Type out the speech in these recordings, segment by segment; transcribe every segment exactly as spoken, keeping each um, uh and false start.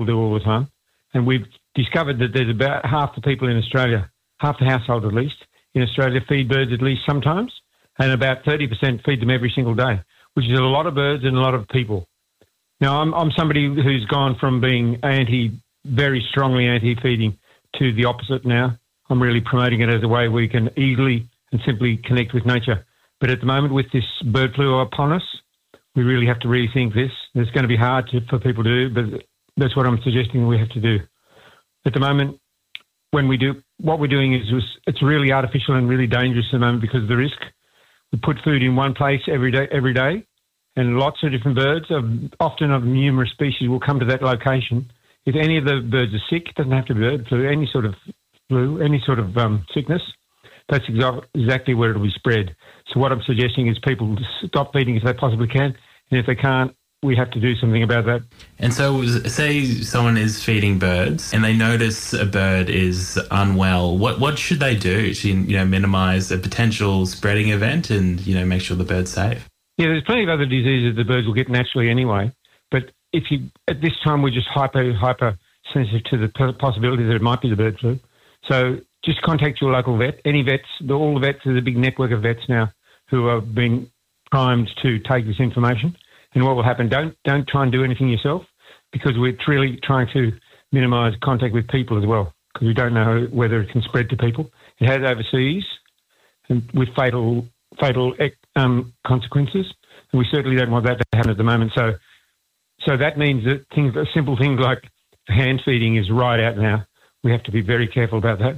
do all the time. And we've discovered that there's about half the people in Australia, half the household at least, in Australia feed birds at least sometimes, and about thirty percent feed them every single day, which is a lot of birds and a lot of people. Now, I'm, I'm somebody who's gone from being anti, very strongly anti-feeding to the opposite now. I'm really promoting it as a way we can easily and simply connect with nature. But at the moment, with this bird flu upon us, we really have to rethink this. It's going to be hard to, for people to do, but that's what I'm suggesting we have to do. At the moment, when we do, what we're doing is it's really artificial and really dangerous at the moment because of the risk. We put food in one place every day, every day, and lots of different birds, of, often of numerous species, will come to that location. If any of the birds are sick, it doesn't have to be bird flu, any sort of flu, any sort of um, sickness, that's exa- exactly where it'll be spread. So what I'm suggesting is people stop feeding if they possibly can, and if they can't, we have to do something about that. And so say someone is feeding birds and they notice a bird is unwell. What what should they do to, you know, minimise a potential spreading event and, you know, make sure the bird's safe? Yeah, there's plenty of other diseases the birds will get naturally anyway. But if you, at this time, we're just hyper, hyper sensitive to the possibility that it might be the bird flu. So just contact your local vet. Any vets, all the vets, there's a big network of vets now who are being primed to take this information. And what will happen, don't don't try and do anything yourself, because we're really trying to minimise contact with people as well, because we don't know whether it can spread to people. It has overseas and with fatal fatal um, consequences, and we certainly don't want that to happen at the moment. So so that means that things, simple things like hand feeding is right out now. We have to be very careful about that.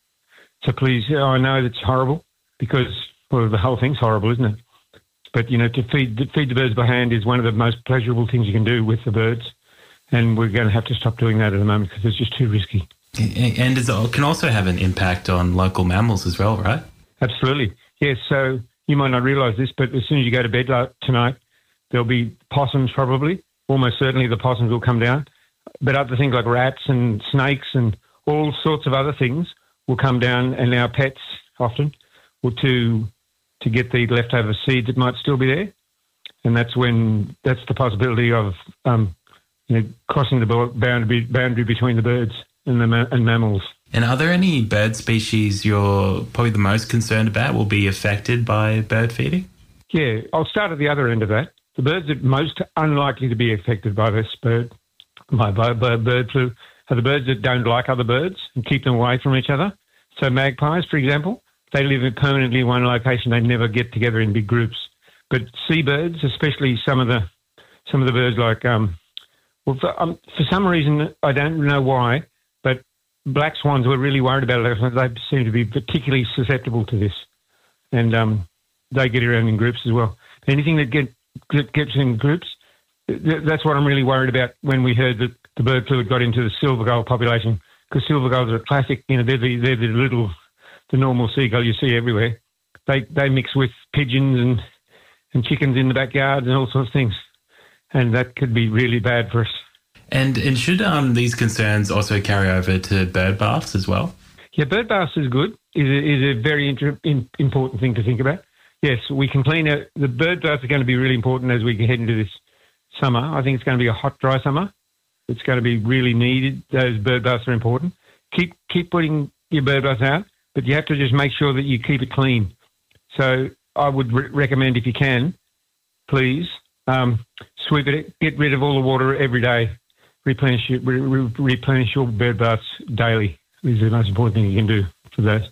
So please, I know that's horrible because, well, the whole thing's horrible, isn't it? But, you know, to feed, to feed the birds by hand is one of the most pleasurable things you can do with the birds. And we're going to have to stop doing that at the moment because it's just too risky. And it can also have an impact on local mammals as well, right? Absolutely. Yes, so you might not realise this, but as soon as you go to bed tonight, there'll be possums probably. Almost certainly the possums will come down. But other things like rats and snakes and all sorts of other things will come down, and our pets often will to... to get the leftover seed that might still be there. And that's when, that's the possibility of, um, you know, crossing the boundary, boundary between the birds and the ma- and mammals. And are there any bird species you're probably the most concerned about will be affected by bird feeding? Yeah, I'll start at the other end of that. The birds that are most unlikely to be affected by this bird, by, by, by bird flu, are the birds that don't like other birds and keep them away from each other. So magpies, for example, they live permanently in one location. They never get together in big groups. But seabirds, especially some of the some of the birds like, um, well, for, um, for some reason, I don't know why, but black swans were really worried about it. They seem to be particularly susceptible to this. And um, they get around in groups as well. Anything that, get, that gets in groups, th- that's what I'm really worried about when we heard that the bird flu had got into the silver gull population, because silver gulls are a classic, you know, they're the, they're the little... the normal seagull you see everywhere. They they mix with pigeons and, and chickens in the backyard and all sorts of things. And that could be really bad for us. And and should um, these concerns also carry over to bird baths as well? Yeah, bird baths is good, is a, is a very inter- in, important thing to think about. Yes, we can clean out. The bird baths are going to be really important as we head into this summer. I think it's going to be a hot, dry summer. It's going to be really needed. Those bird baths are important. Keep keep putting your bird baths out, but you have to just make sure that you keep it clean. So I would re- recommend, if you can, please, um, sweep it, get rid of all the water every day, replenish, it, re- re- replenish your bird baths daily. This is the most important thing you can do for those.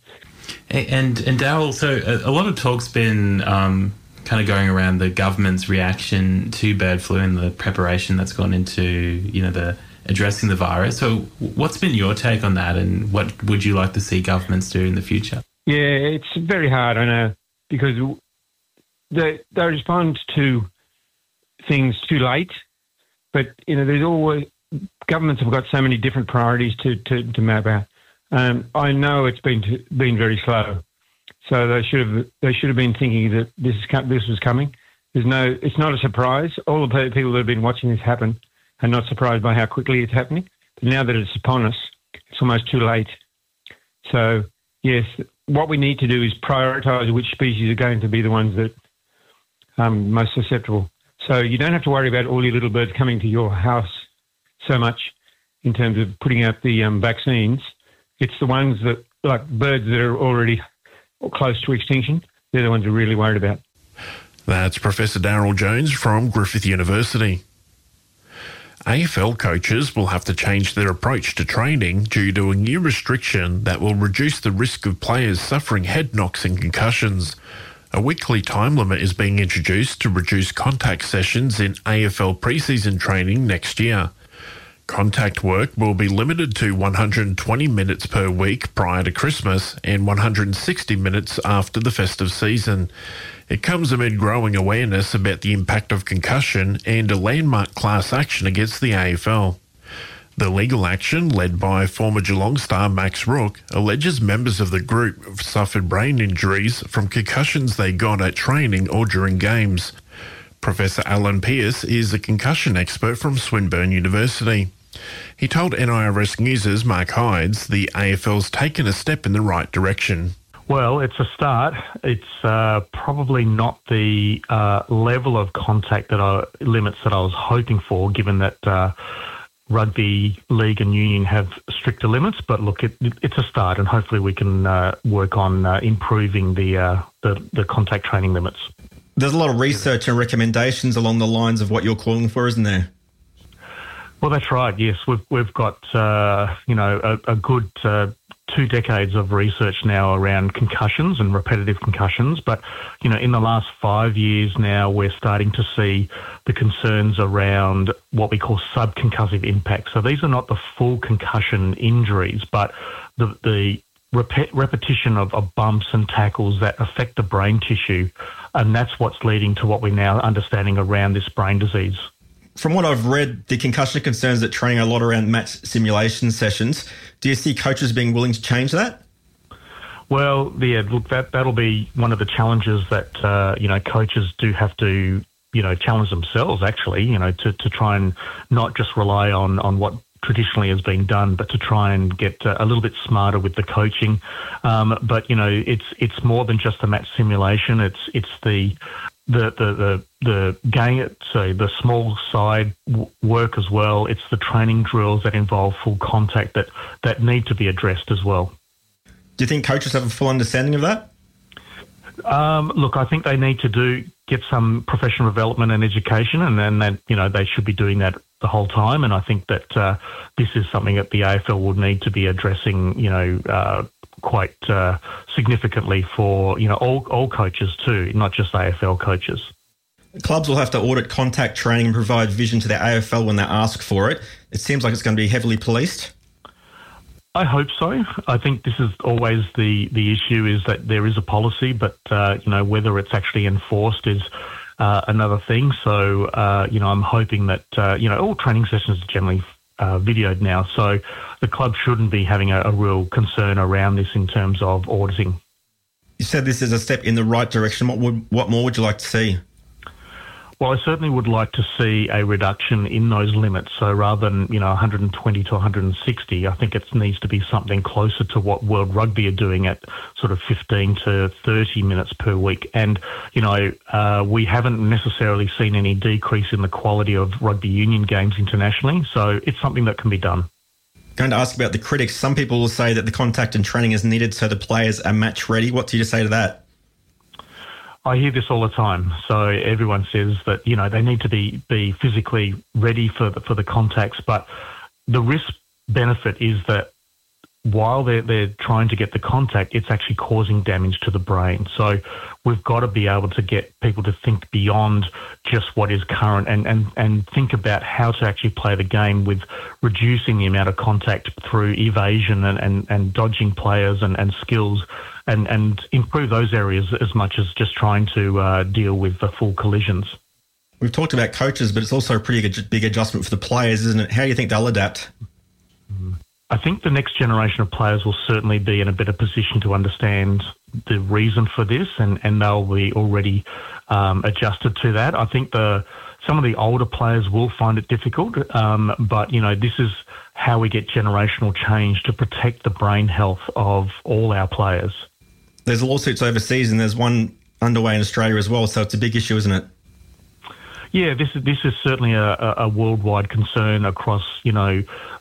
And, and Darryl, so a, a lot of talk's been um, kind of going around the government's reaction to bird flu and the preparation that's gone into, you know, the addressing the virus. So what's been your take on that, and what would you like to see governments do in the future? Yeah, it's very hard, I know, because they, they respond to things too late. But, you know, there's always, governments have got so many different priorities to, to, to map out. Um, I know it's been to, been very slow, so they should have they should have been thinking that this is this was coming. There's no, it's not a surprise. All the people that have been watching this happen are not surprised by how quickly it's happening. But now that it's upon us, it's almost too late. So yes, what we need to do is prioritise which species are going to be the ones that are um, most susceptible. So you don't have to worry about all your little birds coming to your house so much. in terms of putting out the um, vaccines. It's the ones that, like birds that are already close to extinction, they're the ones we're really worried about. That's Professor Daryl Jones from Griffith University. A F L coaches will have to change their approach to training due to a new restriction that will reduce the risk of players suffering head knocks and concussions. A weekly time limit is being introduced to reduce contact sessions in A F L preseason training next year. Contact work will be limited to one hundred twenty minutes per week prior to Christmas and one hundred sixty minutes after the festive season. It comes amid growing awareness about the impact of concussion and a landmark class action against the A F L. The legal action, led by former Geelong star Max Rook, alleges members of the group have suffered brain injuries from concussions they got at training or during games. Professor Alan Pearce is a concussion expert from Swinburne University. He told N I R S News' Mark Hydes the A F L's taken a step in the right direction. Well, it's a start. It's uh, probably not the uh, level of contact that I, limits that I was hoping for, given that uh, rugby league and union have stricter limits. But look, it, it's a start, and hopefully we can uh, work on uh, improving the, uh, the the contact training limits. There's a lot of research and recommendations along the lines of what you're calling for, isn't there? Well, that's right. Yes, we've we've got uh, you know a, a good uh, two decades of research now around concussions and repetitive concussions. But you know, in the last five years now, we're starting to see the concerns around what we call subconcussive impacts. So these are not the full concussion injuries, but the the rep- repetition of, of bumps and tackles that affect the brain tissue, and that's what's leading to what we're now understanding around this brain disease. From what I've read, the concussion concerns that training a lot around match simulation sessions. Do you see coaches being willing to change that? Well, yeah, look, that, that'll be one of the challenges that, uh, you know, coaches do have to, you know, challenge themselves, actually, you know, to, to try and not just rely on, on what traditionally has been done, but to try and get uh, a little bit smarter with the coaching. Um, but, you know, it's it's more than just the match simulation. It's it's the the the the, the game, so the small side w- work as well. It's the training drills that involve full contact that, that need to be addressed as well. Do you think coaches have a full understanding of that? Um, look, I think they need to do get some professional development and education, and then that, you know, they should be doing that the whole time. And I think that uh, this is something that the A F L would need to be addressing, you know, uh, quite uh, significantly for, you know, all, all coaches too, not just A F L coaches. Clubs will have to audit contact training and provide vision to the A F L when they ask for it. It seems like it's going to be heavily policed. I hope so. I think this is always the, the issue, is that there is a policy, but, uh, you know, whether it's actually enforced is uh, another thing. So, uh, you know, I'm hoping that, uh, you know, all training sessions are generally uh, videoed now. So the club shouldn't be having a, a real concern around this in terms of auditing. You said this is a step in the right direction. What would, what more would you like to see? Well, I certainly would like to see a reduction in those limits. So rather than, you know, one hundred twenty to one hundred sixty, I think it needs to be something closer to what World Rugby are doing at sort of fifteen to thirty minutes per week. And, you know, uh, we haven't necessarily seen any decrease in the quality of rugby union games internationally. So it's something that can be done. Going to ask about the critics. Some people will say that the contact and training is needed so the players are match ready. What do you say to that? I hear this all the time. So everyone says that, you know, they need to be, be physically ready for the, for the contacts, but the risk benefit is that while they're, they're trying to get the contact, it's actually causing damage to the brain. So we've got to be able to get people to think beyond just what is current and, and, and think about how to actually play the game with reducing the amount of contact through evasion and, and, and dodging players and, and skills, and, and improve those areas as much as just trying to uh, deal with the full collisions. We've talked about coaches, but it's also a pretty big adjustment for the players, isn't it? How do you think they'll adapt? I think the next generation of players will certainly be in a better position to understand the reason for this, and, and they'll be already um, adjusted to that. I think the some of the older players will find it difficult, um, but, you know, this is how we get generational change to protect the brain health of all our players. There's lawsuits overseas and there's one underway in Australia as well, so it's a big issue, isn't it? Yeah, this is this is certainly a, a worldwide concern across, you know,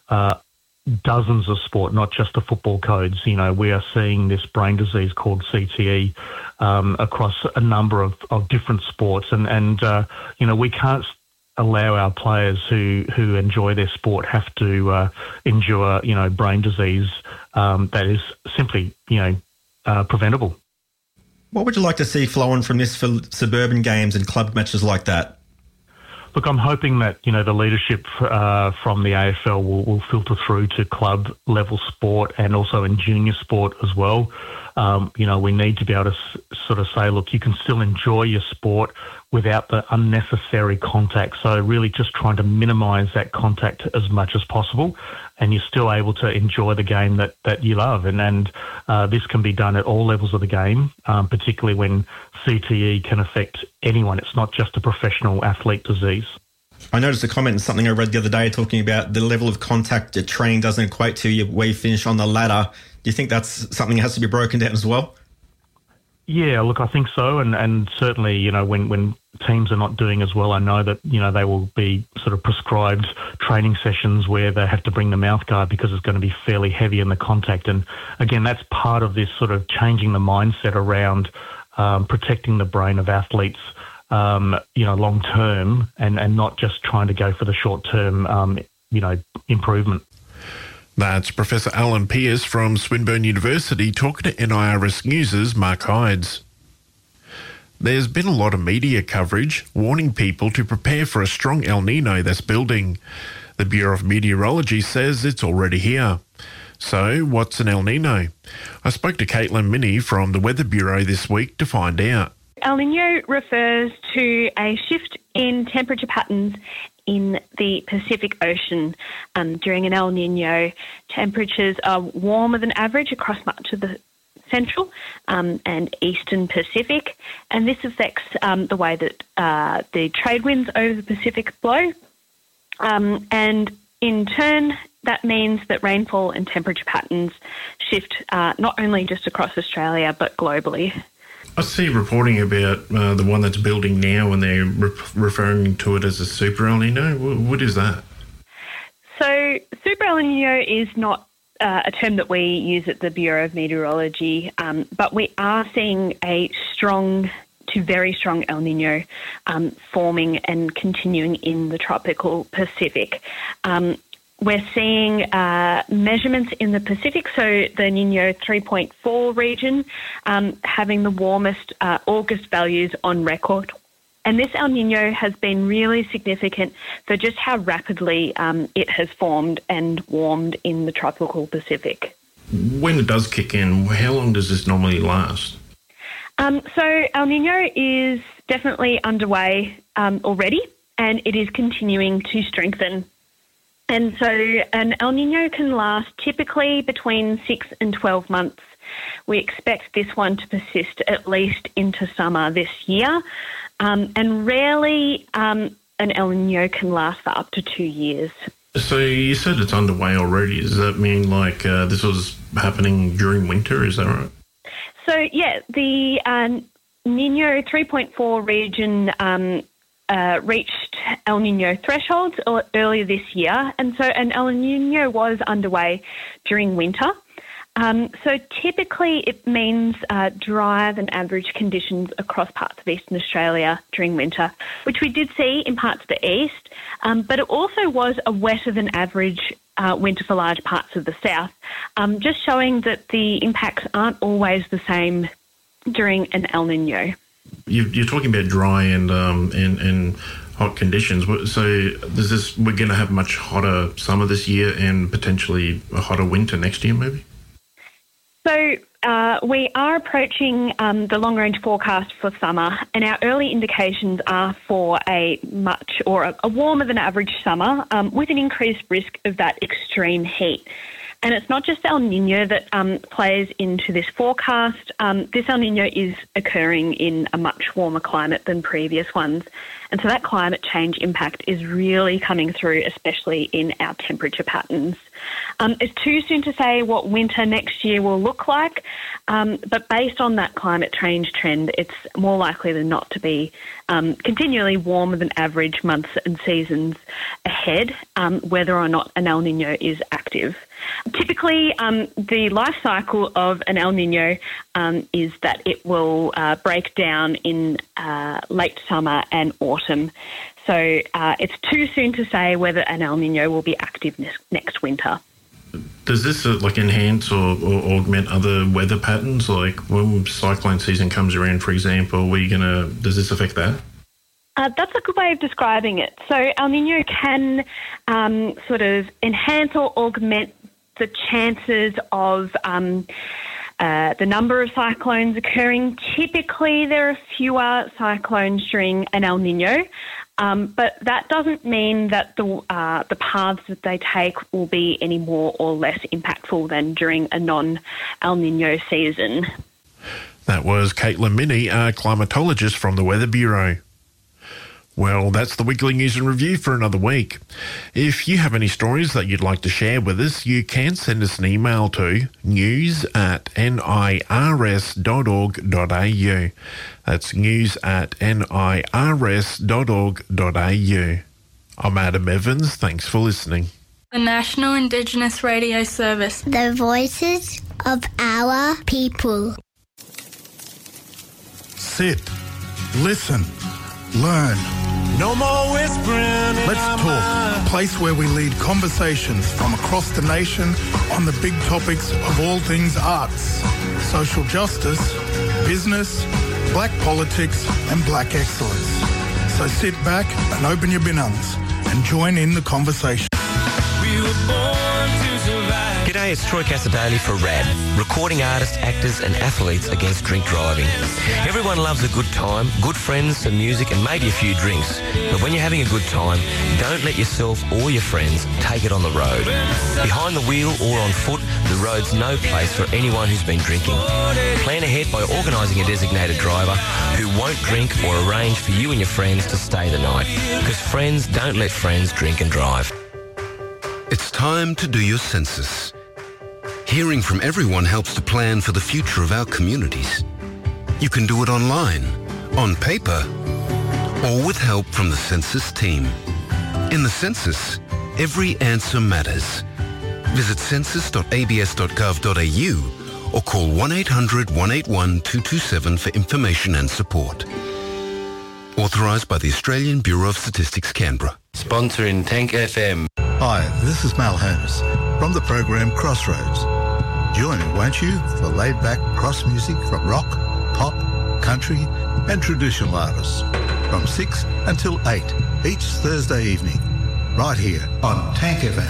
uh, dozens of sport, not just the football codes. You know, we are seeing this brain disease called C T E um, across a number of, of different sports. And, and uh, you know, we can't allow our players who, who enjoy their sport have to uh, endure, you know, brain disease um, that is simply, you know, uh, preventable. What would you like to see flowing from this for suburban games and club matches like that? Look, I'm hoping that, you know, the leadership uh, from the A F L will, will filter through to club level sport and also in junior sport as well. Um, you know, we need to be able to s- sort of say, look, you can still enjoy your sport without the unnecessary contact. So really just trying to minimise that contact as much as possible, and you're still able to enjoy the game that, that you love. And, and uh, this can be done at all levels of the game, um, particularly when C T E can affect anyone. It's not just a professional athlete disease. I noticed a comment in something I read the other day talking about the level of contact at training doesn't equate to you where you finish on the ladder. Do you think that's something that has to be broken down as well? Yeah, look, I think so. And, and certainly, you know, when, when teams are not doing as well, I know that, you know, they will be sort of prescribed training sessions where they have to bring the mouth guard because it's going to be fairly heavy in the contact. And again, that's part of this sort of changing the mindset around um, protecting the brain of athletes, um, you know, long term, and, and not just trying to go for the short term, um, you know, improvement. That's Professor Alan Pearce from Swinburne University talking to N I R S News' Mark Hydes. There's been a lot of media coverage warning people to prepare for a strong El Nino that's building. The Bureau of Meteorology says it's already here. So, what's an El Nino? I spoke to Caitlin Minnie from the Weather Bureau this week to find out. El Nino refers to a shift in temperature patterns in the Pacific Ocean. Um, during an El Nino, temperatures are warmer than average across much of the central um, and eastern Pacific, and this affects um, the way that uh, the trade winds over the Pacific blow. Um, and in turn, that means that rainfall and temperature patterns shift uh, not only just across Australia, but globally. I see reporting about uh, the one that's building now and they're re- referring to it as a super El Nino. What is that? So super El Nino is not uh, a term that we use at the Bureau of Meteorology, um, but we are seeing a strong to very strong El Nino um, forming and continuing in the tropical Pacific. Um, We're seeing uh, measurements in the Pacific, so the Nino three point four region um, having the warmest uh, August values on record. And this El Nino has been really significant for just how rapidly um, it has formed and warmed in the tropical Pacific. When it does kick in, how long does this normally last? Um, so El Nino is definitely underway um, already, and it is continuing to strengthen. And so an El Nino can last typically between six and twelve months. We expect this one to persist at least into summer this year. Um, and rarely um, an El Nino can last for up to two years. So you said it's underway already. Does that mean like uh, this was happening during winter? Is that right? So, yeah, the uh, Nino three point four region um Uh, reached El Nino thresholds earlier this year, and so an El Nino was underway during winter. Um, so typically it means uh, drier than average conditions across parts of eastern Australia during winter, which we did see in parts of the east, um, but it also was a wetter than average uh, winter for large parts of the south, um, just showing that the impacts aren't always the same during an El Nino. You're talking about dry and um, and, and hot conditions. So does this, we're going to have much hotter summer this year and potentially a hotter winter next year maybe? So uh, we are approaching um, the long-range forecast for summer, and our early indications are for a much or a, a warmer than average summer um, with an increased risk of that extreme heat. And it's not just El Nino that um, plays into this forecast. Um, this El Nino is occurring in a much warmer climate than previous ones. And so that climate change impact is really coming through, especially in our temperature patterns. Um, it's too soon to say what winter next year will look like, Um, but based on that climate change trend, it's more likely than not to be um, continually warmer than average months and seasons ahead, um, whether or not an El Niño is active. Typically, um, the life cycle of an El Niño um, is that it will uh, break down in uh, late summer and autumn. So uh, it's too soon to say whether an El Niño will be active next, next winter. Does this uh, like enhance or, or augment other weather patterns? Like when cyclone season comes around, for example, we gonna does this affect that? Uh, that's a good way of describing it. So El Niño can um, sort of enhance or augment the chances of um, uh, the number of cyclones occurring. Typically, there are fewer cyclones during an El Niño. Um, but that doesn't mean that the uh, the paths that they take will be any more or less impactful than during a non-El Niño season. That was Caitlin Minnie, a climatologist from the Weather Bureau. Well, that's the weekly news and review for another week. If you have any stories that you'd like to share with us, you can send us an email to news at nirs dot org dot a u. That's news at nirs dot org dot a u. I'm Adam Evans. Thanks for listening. The National Indigenous Radio Service. The voices of our people. Sit. Listen. Learn. No more whispering. Let's talk. A place where we lead conversations from across the nation on the big topics of all things arts, social justice, business, black politics and black excellence. So sit back and open your binungs and join in the conversation. We were born to survive. G'day, it's Troy Casadali for RAD, recording artists, actors and athletes against drink driving. Everyone loves a good time, good friends, some music and maybe a few drinks. But when you're having a good time, don't let yourself or your friends take it on the road. Behind the wheel or on foot, the road's no place for anyone who's been drinking. Plan ahead by organising a designated driver who won't drink or arrange for you and your friends to stay the night. Because friends don't let friends drink and drive. It's time to do your census. Hearing from everyone helps to plan for the future of our communities. You can do it online, on paper, or with help from the census team. In the census, every answer matters. Visit census dot a b s dot gov dot a u or call one eight hundred, one eight one, two two seven for information and support. Authorised by the Australian Bureau of Statistics, Canberra. Sponsoring Tank F M. Hi, this is Mal Holmes from the program Crossroads. Join me, won't you, for laid-back cross music from rock, pop, country and traditional artists from six until eight each Thursday evening, right here on Tank F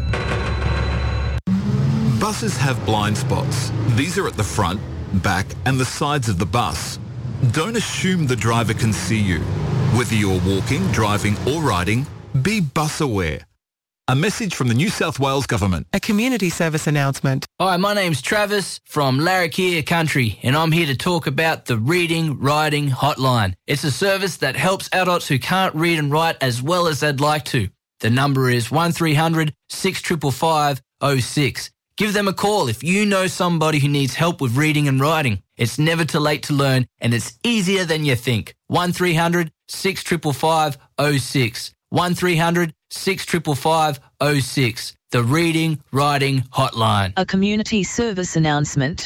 M. Buses have blind spots. These are at the front, back and the sides of the bus. Don't assume the driver can see you. Whether you're walking, driving or riding, be bus aware. A message from the New South Wales Government. A community service announcement. Hi, my name's Travis from Larrakia Country and I'm here to talk about the Reading Writing Hotline. It's a service that helps adults who can't read and write as well as they'd like to. The number is one three hundred, six five five, oh six. Give them a call if you know somebody who needs help with reading and writing. It's never too late to learn and it's easier than you think. one three hundred, six five five, oh six. one three hundred, six five five, oh six. The Reading Writing Hotline. A community service announcement.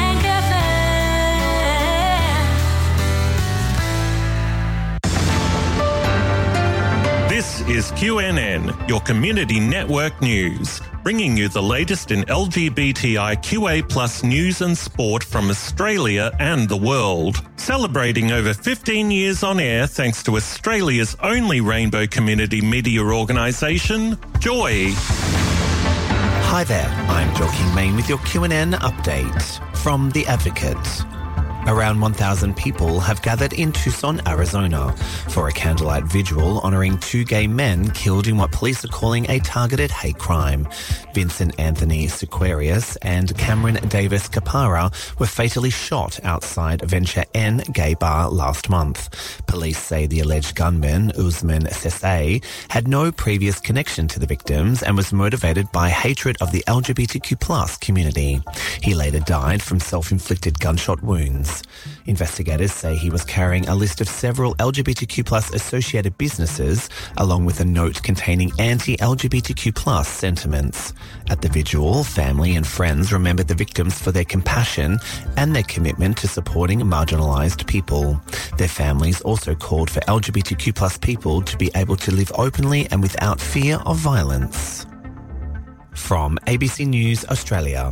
This is Q N N, your community network news, bringing you the latest in L G B T I Q A plus news and sport from Australia and the world. Celebrating over fifteen years on air thanks to Australia's only rainbow community media organisation, Joy. Hi there, I'm Joaquin Main with your Q N N update from The Advocate. Around one thousand people have gathered in Tucson, Arizona for a candlelight vigil honouring two gay men killed in what police are calling a targeted hate crime. Vincent Anthony Sequarius and Cameron Davis Capara were fatally shot outside Venture N gay bar last month. Police say the alleged gunman, Usman Sesay, had no previous connection to the victims and was motivated by hatred of the L G B T Q plus community. He later died from self-inflicted gunshot wounds. Investigators say he was carrying a list of several L G B T Q plus associated businesses, along with a note containing anti-L G B T Q plus sentiments. At the vigil, family and friends remembered the victims for their compassion and their commitment to supporting marginalised people. Their families also called for L G B T Q plus people to be able to live openly and without fear of violence. From A B C News Australia.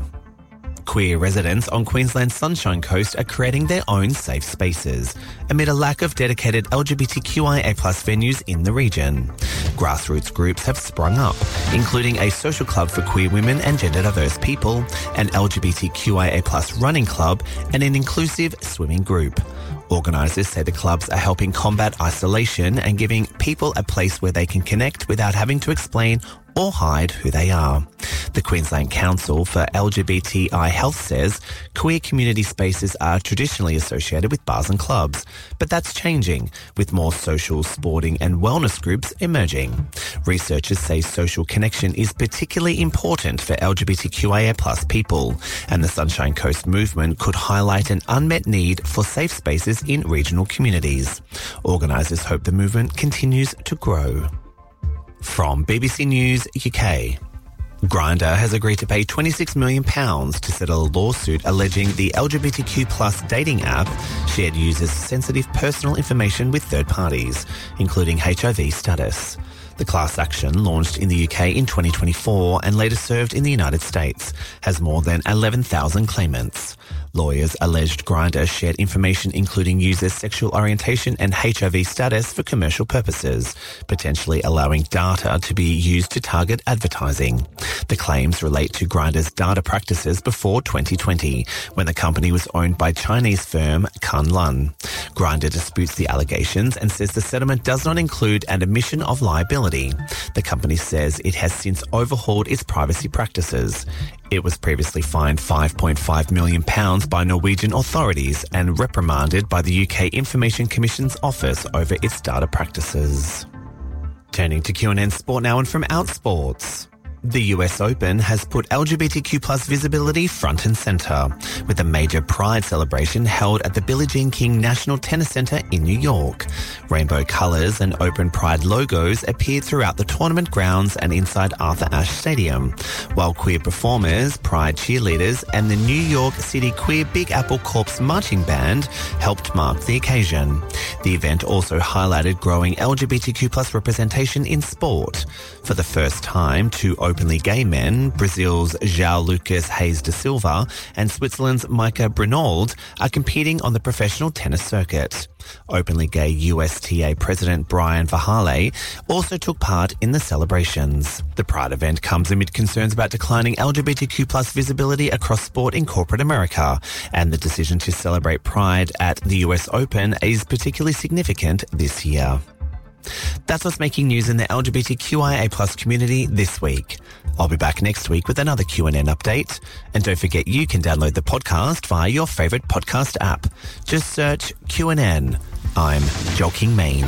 Queer residents on Queensland's Sunshine Coast are creating their own safe spaces amid a lack of dedicated L G B T Q I A plus venues in the region. Grassroots groups have sprung up, including a social club for queer women and gender diverse people, an L G B T Q I A plus running club, and an inclusive swimming group. Organisers say the clubs are helping combat isolation and giving people a place where they can connect without having to explain or hide who they are. The Queensland Council for L G B T I Health says queer community spaces are traditionally associated with bars and clubs, but that's changing, with more social, sporting and wellness groups emerging. Researchers say social connection is particularly important for L G B T Q I A plus people, and the Sunshine Coast movement could highlight an unmet need for safe spaces in regional communities. Organisers hope the movement continues to grow. From B B C News U K. Grindr has agreed to pay twenty-six million pounds to settle a lawsuit alleging the L G B T Q plus dating app shared users' sensitive personal information with third parties, including H I V status. The class action, launched in the U K in twenty twenty-four and later served in the United States, has more than eleven thousand claimants. Lawyers alleged Grindr shared information including users' sexual orientation and H I V status for commercial purposes, potentially allowing data to be used to target advertising. The claims relate to Grindr's data practices before twenty twenty, when the company was owned by Chinese firm Kunlun. Grindr disputes the allegations and says the settlement does not include an admission of liability. The company says it has since overhauled its privacy practices. It was previously fined five point five million pounds by Norwegian authorities and reprimanded by the U K Information Commission's office over its data practices. Turning to Q and N Sport now, and from Outsports. The U S Open has put L G B T Q plus visibility front and centre, with a major Pride celebration held at the Billie Jean King National Tennis Centre in New York. Rainbow colours and open Pride logos appeared throughout the tournament grounds and inside Arthur Ashe Stadium, while queer performers, Pride cheerleaders and the New York City Queer Big Apple Corps Marching Band helped mark the occasion. The event also highlighted growing L G B T Q plus representation in sport. For the first time, two openly gay men, Brazil's João Lucas Reis da Silva and Switzerland's Micah Brinold, are competing on the professional tennis circuit. Openly gay U S T A President Brian Verhaele also took part in the celebrations. The Pride event comes amid concerns about declining L G B T Q plus visibility across sport in corporate America, and the decision to celebrate Pride at the U S Open is particularly significant this year. That's what's making news in the L G B T Q I A plus community this week. I'll be back next week with another Q and N update. And don't forget, you can download the podcast via your favourite podcast app. Just search Q and N. I'm Joel King Main.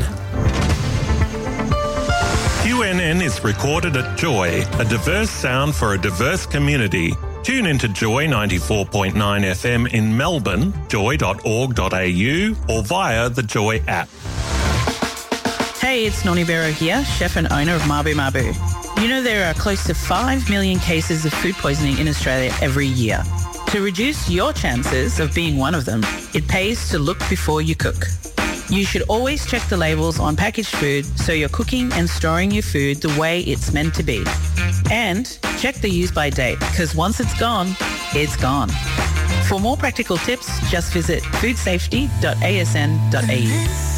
Q N N is recorded at Joy, a diverse sound for a diverse community. Tune into Joy ninety-four point nine F M in Melbourne, joy dot org dot a u, or via the Joy app. Hey, it's Noni Bero here, chef and owner of Mabu Mabu. You know there are close to five million cases of food poisoning in Australia every year. To reduce your chances of being one of them, it pays to look before you cook. You should always check the labels on packaged food so you're cooking and storing your food the way it's meant to be. And check the use by date, because once it's gone, it's gone. For more practical tips, just visit food safety dot a s n dot a u.